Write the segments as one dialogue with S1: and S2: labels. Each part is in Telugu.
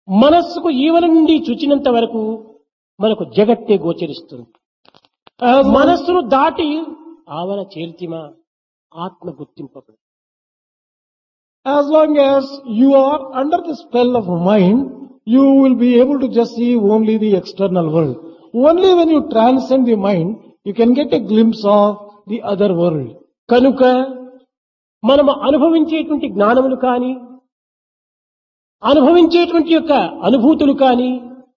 S1: మనస్సుకు ఈవల నుండి చూచినంత వరకు మనకు జగత్తే గోచరిస్తుంది.
S2: As long,
S1: మనస్సును దాటి ఆవల చేర్చిమా ఆత్మ గుర్తింపబడు.
S2: as long as you are under the spell of mind, you will be able to just see only the external world. Only when you transcend the mind, you can get a glimpse of the other world.
S1: కనుక మనము అనుభవించేటువంటి జ్ఞానములు కాని, అనుభవించేటువంటి యొక్క అనుభూతులు కాని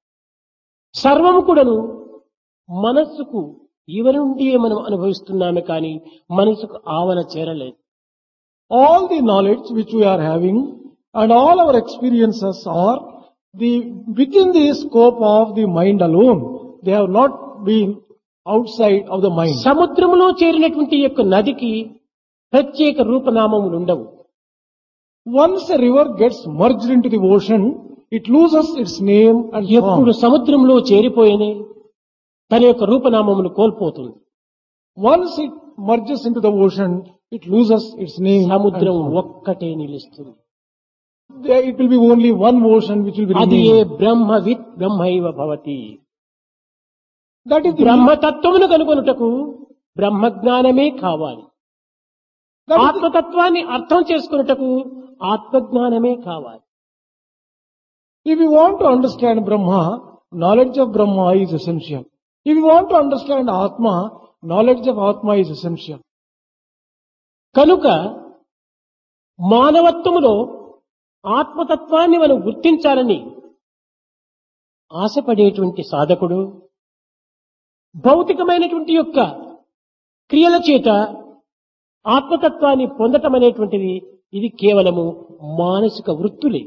S1: సర్వము కూడాను మనస్సుకు ఈవల నుండి మనం అనుభవిస్తున్నామే కానీ మనసుకు ఆవల చేరలేదు.
S2: All the knowledge which we are having and all our experiences are within the scope of the mind alone. They have not been outside of the mind.
S1: సముద్రములో చేరినటువంటి యొక్క నదికి ప్రత్యేక రూపనామములు ఉండవు.
S2: Once a river gets merged into the ocean, it loses its name and
S1: ఎప్పుడు
S2: form.
S1: సముద్రంలో చేరిపోయినే తన యొక్క రూపనామమును కోల్పోతుంది.
S2: Once it merges into the ocean, it loses its name and
S1: సముద్రం
S2: form.
S1: ఒక్కటే నిలుస్తుంది.
S2: It will be only one ocean which will be
S1: అది ఏ
S2: remain.
S1: బ్రహ్మవిత్ బ్రహ్మైవ Bhavati.
S2: That is the
S1: బ్రహ్మతత్వమును కనుగొనుటకు బ్రహ్మజ్ఞానమే కావాలి.
S2: that is the-
S1: ఆత్మతత్వాన్ని అర్థం చేసుకున్నటకు ఆత్మజ్ఞానమే కావాలి.
S2: If you want to understand Brahma, knowledge of Brahma is essential. If you want to understand Atma, knowledge of Atma is essential.
S1: కనుక మానవత్వములో ఆత్మతత్వాన్ని మనం గుర్తించాలని ఆశపడేటువంటి సాధకుడు భౌతికమైనటువంటి యొక్క క్రియల చేత ఆత్మతత్వాన్ని పొందటం అనేటువంటిది ఇది కేవలము మానసిక వృత్తులే.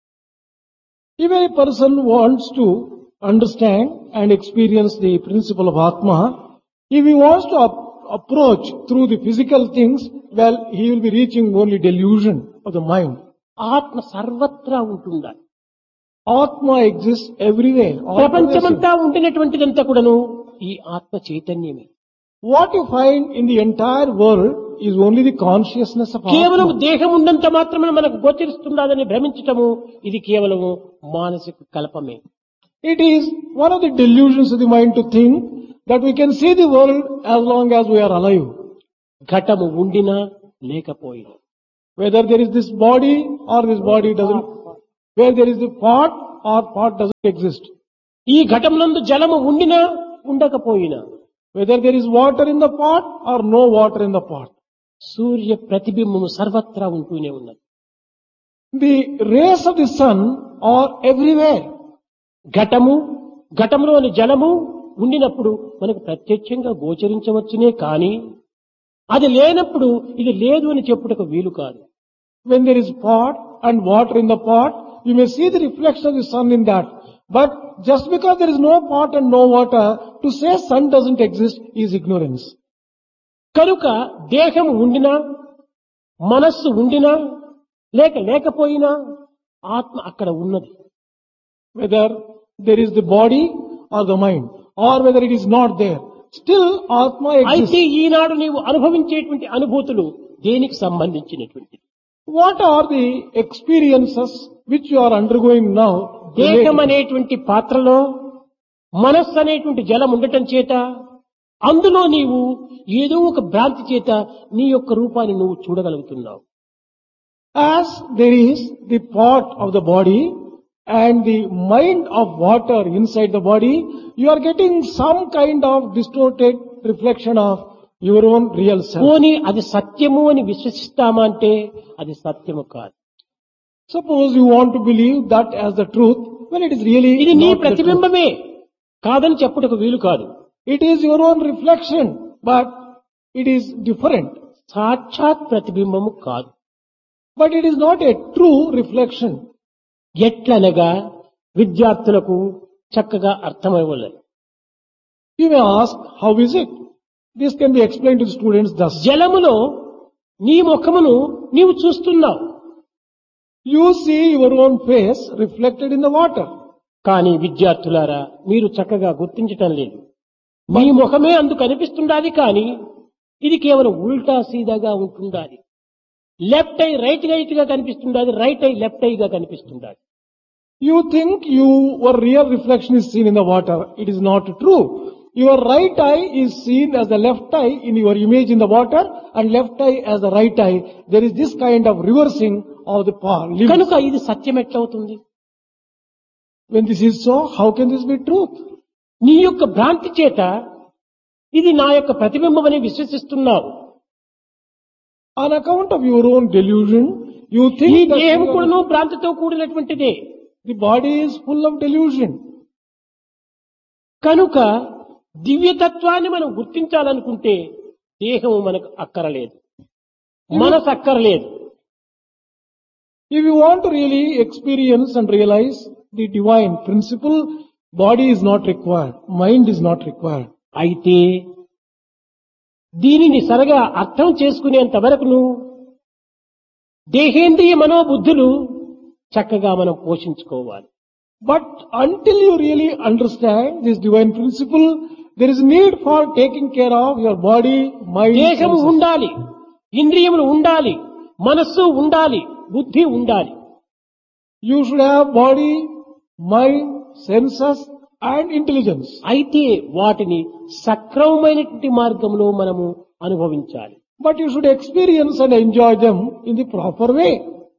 S2: If a person wants to understand and experience the principle of Atma, if he wants to approach through the physical things, well, he will be reaching only delusion of the mind.
S1: ఆత్మ సర్వత్రా ఉంటుందా?
S2: Atma exists everywhere. all pervasive.
S1: ప్రపంచమంతా ఉండినటువంటిదంతా కూడాను ఈ ఆత్మ చైతన్యమే.
S2: What you find in the entire world is only the consciousness of
S1: కేవలం
S2: Atma.
S1: దేహం ఉన్నంత మాత్రమే మనకు గోచరిస్తుందని భ్రమించటము ఇది కేవలము మానసిక కల్పమే.
S2: It is one of the delusions of the mind to think that we can see the world as long as we are alive.
S1: ఘటము ఉండినా లేకపోయినా,
S2: Whether there is this body or this body doesn't, where there is the pot or pot doesn't exist.
S1: ఈ ఘటమునందు జలము ఉండినా ఉండకపోయినా,
S2: Whether there is water in the pot or no water in the pot.
S1: సూర్య ప్రతిబింబము సర్వత్రా ఉంటూనే ఉన్నది.
S2: The rays of the sun are everywhere.
S1: ఘటములోని జలము ఉండినప్పుడు మనకు ప్రత్యక్షంగా గోచరించవచ్చునే కానీ అది లేనప్పుడు ఇది లేదు అని చెప్పుటకు వీలు కాదు.
S2: When there is pot and water in the pot, you may see the reflection of the sun in that. But just because there is no pot and no water, to say sun doesn't exist is ignorance.
S1: కనుక దేహం ఉండినా, మనస్సు ఉండినా లేకపోయినా ఆత్మ అక్కడ ఉన్నది.
S2: Whether there is the body or the mind, or whether it is not there, still Atma
S1: అయితే
S2: exists.
S1: ఈనాడు నీవు అనుభవించేటువంటి అనుభూతులు దేనికి సంబంధించినటువంటి?
S2: What are the experiences which you are undergoing now?
S1: దేహం అనేటువంటి పాత్రలో మనస్సు అనేటువంటి జలం ఉండటం చేత అందులో నీవు ఏదో ఒక భ్రాంతి చేత నీ యొక్క రూపాన్ని నువ్వు చూడగలుగుతున్నావు.
S2: As there is the pot of the body and the mind of water inside the body, you are getting some kind of distorted reflection of your own real self.
S1: పోనీ అది సత్యము అని విశ్వసిస్తామా అంటే అది సత్యము కాదు.
S2: Suppose you want to believe that as the truth, when it is really
S1: ఇది నీ
S2: not the truth.
S1: ప్రతిబింబమే కాదని చెప్పుటకు వీలు కాదు.
S2: It is your own reflection, but it is different.
S1: సాక్షాత్ ప్రతిబింబము కాదు.
S2: But it is not a true reflection.
S1: ఎట్లనగా విద్యార్థులకు చక్కగా అర్థమవ్వలేదు.
S2: You may ask, how is it? This can be explained to the students thus.
S1: జలములో నీ ముఖమును నీవు చూస్తున్నావు,
S2: You see your own face reflected in the water.
S1: కానీ విద్యార్థులారా మీరు చక్కగా గుర్తించటం లేదు. మీ ముఖమే అందుకు కనిపిస్తుండాది కానీ ఇది కేవలం ఉల్టా సీదాగా ఉంటుండాది. లెఫ్ట్ ఐ రైట్ గా కనిపిస్తుండాది, right I left ఐగా కనిపిస్తుండాది.
S2: You think your real reflection is seen in the water. It is not true. Your right eye is seen as the left eye in your image in the water and left eye as the right eye. There is this kind of reversing of the limbs.
S1: కనుక ఇది సత్యం ఎట్లవుతుంది?
S2: When this is so, how can this be truth?
S1: నీ యొక్క భ్రాంతి చేత ఇది నా యొక్క ప్రతిబింబం అని విశ్వసిస్తున్నావు.
S2: On account of your own delusion, you
S1: ఈ
S2: think that
S1: దేహం కూడాను భ్రాంతితో కూడినటువంటిదే.
S2: the body is full of delusion.
S1: కనుక దివ్యతత్వాన్ని మనం గుర్తించాలనుకుంటే దేహము మనకు అక్కరలేదు, మనసు అక్కరలేదు.
S2: If you want to really experience and realize the divine principle, body is not required, mind is not required.
S1: అయితే దీనిని సరిగా అర్థం చేసుకునేంత వరకును దేహేంద్రియ మనోబుద్ధులు చక్కగా మనం పోషించుకోవాలి.
S2: But until you really understand this divine principle, there is need for taking care of your body, mind,
S1: దేహము
S2: senses.
S1: ఉండాలి, ఇంద్రియములు ఉండాలి, మనస్సు ఉండాలి, బుద్ధి ఉండాలి.
S2: You should have body, mind, senses and intelligence.
S1: అయితే వాటిని సక్రమమైనటువంటి మార్గంలో మనము అనుభవించాలి.
S2: But you should experience and enjoy them in the proper way.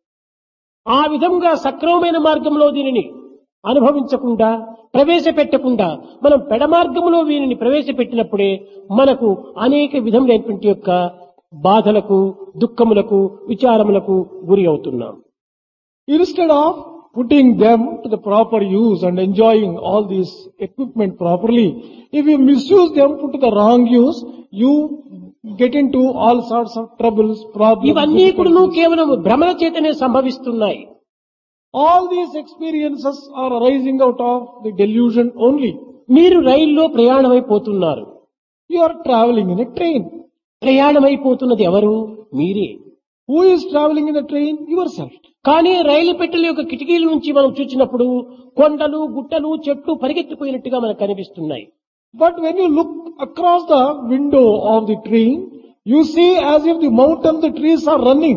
S1: ఆ విధంగా సక్రమమైన మార్గంలో దీనిని అనుభవించకుండా ప్రవేశపెట్టకుండా మనం పెడమార్గంలో వీరిని ప్రవేశపెట్టినప్పుడే మనకు అనేక విధములైనటువంటి యొక్క బాధలకు, దుఃఖములకు, విచారములకు గురి అవుతున్నాం.
S2: Instead of putting them to the proper use and enjoying all this equipment properly, if you misuse them, put to the wrong use, you get into all sorts of troubles, problems.
S1: ఇవన్నీ కూడా
S2: difficulties.
S1: కేవలం భ్రమల చేతనే సంభవిస్తున్నాయి.
S2: All these experiences are arising out of the delusion only.
S1: మీరు రైల్లో ప్రయాణమైపోతున్నారు.
S2: You are traveling in a train.
S1: ప్రయాణమైపోతున్నది ఎవరు? మీరే.
S2: Who is traveling in the train? Yourself.
S1: కానీ రైలు పెట్టెల యొక్క కిటికీల నుంచి మనం చూసినప్పుడు కొండలు, గుట్టలు, చెట్లు పరిగెత్తిపోయినట్టుగా మనకు కనిపిస్తున్నాయి.
S2: But when you look across the window of the train, you see as if the mountains, the trees are running.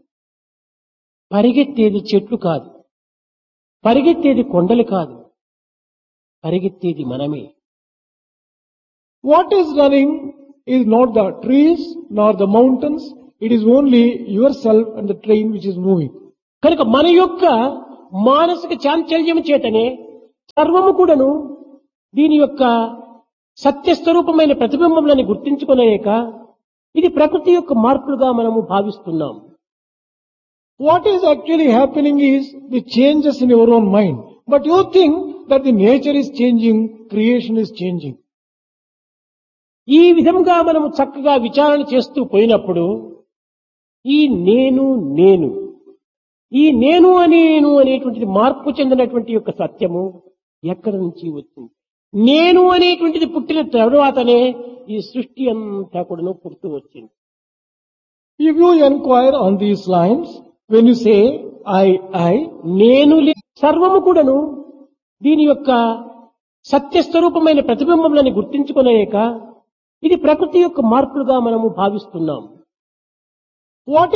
S1: పరిగెత్తేది చెట్లు కాదు, పరిగెత్తేది కొండలు కాదు, పరిగెత్తేది మనమే.
S2: What is running is not the trees nor the mountains. It is only yourself and the train which is moving.
S1: కనుక మన యొక్క మానసిక చాంచల్యం చేతనే సర్వము కూడాను దీని యొక్క సత్యస్వరూపమైన ప్రతిబింబములని గుర్తించుకోలేక ఇది ప్రకృతి యొక్క మార్పులుగా మనము భావిస్తున్నాం.
S2: What is actually happening is the changes in your own mind. But you think that the nature is changing, creation is changing.
S1: ఈ విధంగా మనము చక్కగా విచారణ చేస్తూ పోయినప్పుడు ఈ నేను నేను ఈ నేను అనేటువంటిది మార్పు చెందినటువంటి యొక్క సత్యము ఎక్కడి నుంచి వచ్చింది? నేను అనేటువంటిది పుట్టిన తరువాతనే ఈ సృష్టి అంతా కూడా పుడుతూ వచ్చింది.
S2: If you inquire on these lines, when you say I,
S1: నేను సర్వము కూడాను దీని యొక్క సత్యస్వరూపమైన ప్రతిబింబములని గుర్తించుకోలేక ఇది ప్రకృతి యొక్క మార్పులుగా మనము భావిస్తున్నాం.
S2: what